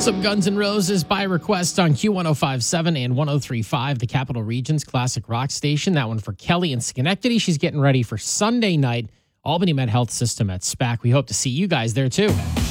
Some Guns N' Roses by request on Q1057 and 1035, the Capital Region's classic rock station. That one for Kelly in Schenectady. She's getting ready for Sunday night, Albany Med Health System at SPAC. We hope to see you guys there too.